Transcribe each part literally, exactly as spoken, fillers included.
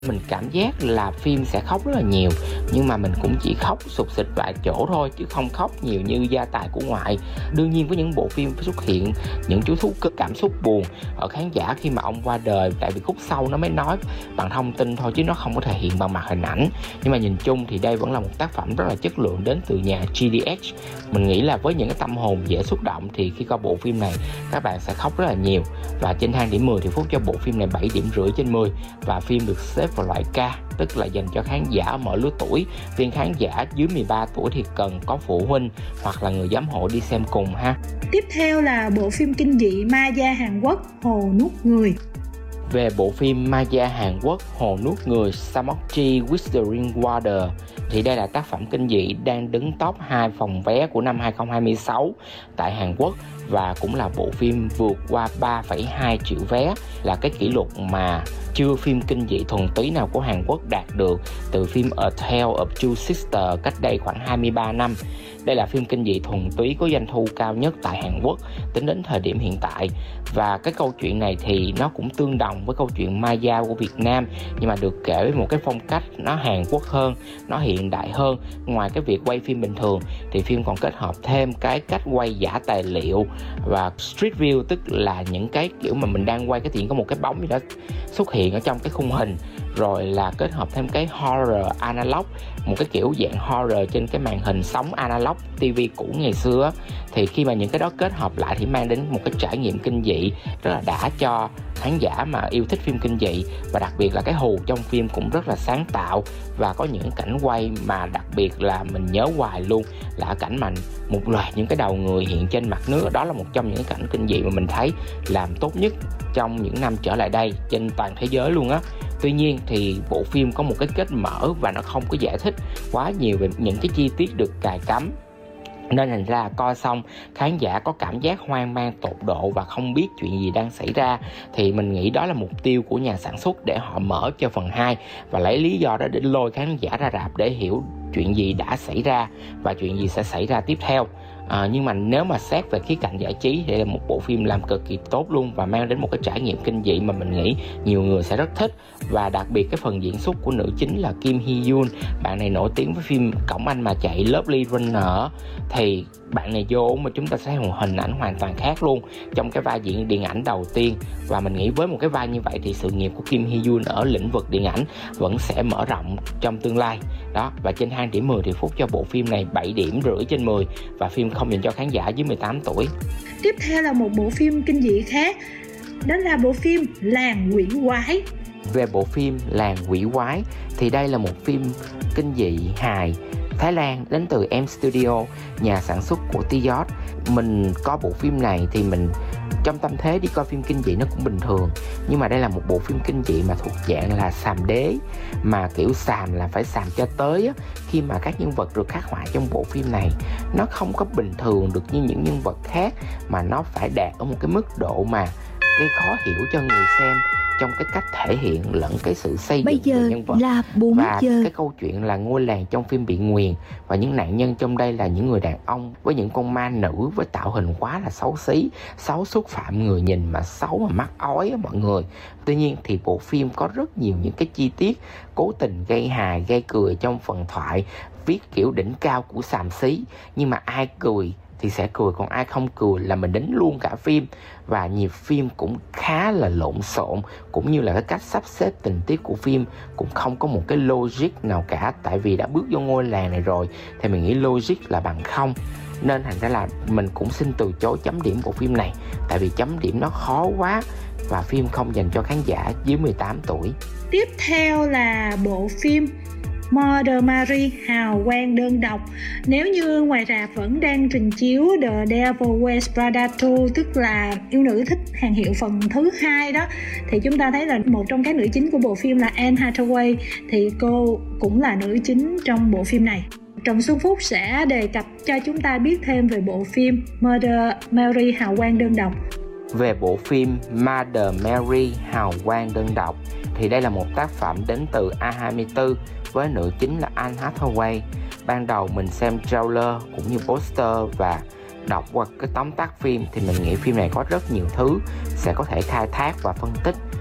Mình cảm giác là phim sẽ khóc rất là nhiều, nhưng mà mình cũng chỉ khóc sụt sịt vài chỗ thôi, chứ không khóc nhiều như gia tài của ngoại. Đương nhiên với những bộ phim xuất hiện những chú thú cực cảm xúc buồn ở khán giả khi mà ông qua đời, tại vì khúc sau nó mới nói bằng thông tin thôi chứ nó không có thể hiện bằng mặt hình ảnh. Nhưng mà nhìn chung thì đây vẫn là một tác phẩm rất là chất lượng đến từ nhà giê đê ích. Mình nghĩ là với những cái tâm hồn dễ xúc động thì khi coi bộ phim này các bạn sẽ khóc rất là nhiều. Và trên thang điểm mười thì Phúc cho bộ phim này bảy điểm rưỡi trên mười, và phim được xếp vào loại K, tức là dành cho khán giả ở mọi lứa tuổi. Riêng khán giả dưới mười ba tuổi thì cần có phụ huynh hoặc là người giám hộ đi xem cùng ha. Tiếp theo là bộ phim kinh dị ma da Hàn Quốc Hồ Nuốt Người. Về bộ phim ma da Hàn Quốc Hồ Nuốt Người Samokji Withering Water thì đây là tác phẩm kinh dị đang đứng top hai phòng vé của năm hai không hai sáu tại Hàn Quốc, và cũng là bộ phim vượt qua ba phẩy hai triệu vé, là cái kỷ lục mà chưa phim kinh dị thuần túy nào của Hàn Quốc đạt được từ phim A Tale of Two Sisters cách đây khoảng hai mươi ba năm. Đây là phim kinh dị thuần túy có doanh thu cao nhất tại Hàn Quốc tính đến thời điểm hiện tại. Và cái câu chuyện này thì nó cũng tương đồng với câu chuyện ma da của Việt Nam, nhưng mà được kể với một cái phong cách nó Hàn Quốc hơn, nó hiện đại hơn. Ngoài cái việc quay phim bình thường thì phim còn kết hợp thêm cái cách quay giả tài liệu và street view, tức là những cái kiểu mà mình đang quay cái thì có một cái bóng gì đó xuất hiện ở trong cái khung hình, rồi là kết hợp thêm cái horror analog, một cái kiểu dạng horror trên cái màn hình sóng analog ti vi cũ ngày xưa. Thì khi mà những cái đó kết hợp lại thì mang đến một cái trải nghiệm kinh dị rất là đã cho khán giả mà yêu thích phim kinh dị. Và đặc biệt là cái hù trong phim cũng rất là sáng tạo, và có những cảnh quay mà đặc biệt là mình nhớ hoài luôn, là cảnh mà một loạt những cái đầu người hiện trên mặt nước. Đó là một trong những cảnh kinh dị mà mình thấy làm tốt nhất trong những năm trở lại đây trên toàn thế giới luôn á. Tuy nhiên thì bộ phim có một cái kết mở và nó không có giải thích quá nhiều về những cái chi tiết được cài cắm, nên thành ra coi xong khán giả có cảm giác hoang mang tột độ và không biết chuyện gì đang xảy ra. Thì mình nghĩ đó là mục tiêu của nhà sản xuất để họ mở cho phần hai, và lấy lý do đó để lôi khán giả ra rạp để hiểu chuyện gì đã xảy ra và chuyện gì sẽ xảy ra tiếp theo. À, nhưng mà nếu mà xét về khía cạnh giải trí thì là một bộ phim làm cực kỳ tốt luôn, và mang đến một cái trải nghiệm kinh dị mà mình nghĩ nhiều người sẽ rất thích. Và đặc biệt cái phần diễn xuất của nữ chính là Kim Hee Yoon, bạn này nổi tiếng với phim Cổng Anh Mà Chạy, Lovely Runner, thì bạn này vô mà chúng ta sẽ thấy một hình ảnh hoàn toàn khác luôn trong cái vai diễn điện ảnh đầu tiên. Và mình nghĩ với một cái vai như vậy thì sự nghiệp của Kim Hee Yoon ở lĩnh vực điện ảnh vẫn sẽ mở rộng trong tương lai đó. Và trên hai điểm mười thì Phúc cho bộ phim này bảy điểm rưỡi trên mười, và phim không dành cho khán giả dưới mười tám tuổi. Tiếp theo là một bộ phim kinh dị khác, đó là bộ phim Làng Quỷ Quái. Về bộ phim Làng Quỷ Quái thì đây là một phim kinh dị hài Thái Lan đến từ M Studio, nhà sản xuất của T-Yacht. Mình coi bộ phim này thì mình trong tâm thế đi coi phim kinh dị nó cũng bình thường, nhưng mà đây là một bộ phim kinh dị mà thuộc dạng là xàm đế, mà kiểu xàm là phải xàm cho tới á. Khi mà các nhân vật được khắc họa trong bộ phim này nó không có bình thường được như những nhân vật khác, mà nó phải đạt ở một cái mức độ mà gây khó hiểu cho người xem trong cái cách thể hiện lẫn cái sự xây Bây dựng giờ của nhân vật. là bốn Và giờ. cái câu chuyện là ngôi làng trong phim bị nguyền, và những nạn nhân trong đây là những người đàn ông với những con ma nữ với tạo hình quá là xấu xí, xấu xúc phạm người nhìn mà xấu mà mắt ói á mọi người. Tuy nhiên thì bộ phim có rất nhiều những cái chi tiết cố tình gây hài, gây cười trong phần thoại, viết kiểu đỉnh cao của xàm xí, nhưng mà ai cười thì sẽ cười, còn ai không cười là mình đính luôn cả phim. Và nhịp phim cũng khá là lộn xộn, cũng như là cái cách sắp xếp tình tiết của phim cũng không có một cái logic nào cả. Tại vì đã bước vô ngôi làng này rồi thì mình nghĩ logic là bằng không, nên thành ra là mình cũng xin từ chối chấm điểm bộ phim này, tại vì chấm điểm nó khó quá, và phim không dành cho khán giả dưới mười tám tuổi. Tiếp theo là bộ phim Murder Mary Hào Quang Đơn Độc. Nếu như ngoài rạp vẫn đang trình chiếu The Devil Wears Prada hai, tức là Yêu Nữ Thích Hàng Hiệu phần thứ hai đó, thì chúng ta thấy là một trong các nữ chính của bộ phim là Anne Hathaway, thì cô cũng là nữ chính trong bộ phim này. Trần Xuân Phúc sẽ đề cập cho chúng ta biết thêm về bộ phim Murder Mary Hào Quang Đơn Độc. Về bộ phim Murder Mary Hào Quang Đơn Độc thì đây là một tác phẩm đến từ A hai mươi tư với nữ chính là Anne Hathaway. Ban đầu mình xem trailer cũng như poster và đọc qua cái tóm tắt phim thì mình nghĩ phim này có rất nhiều thứ sẽ có thể khai thác và phân tích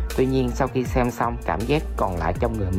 Tuy nhiên sau khi xem xong, cảm giác còn lại trong người mình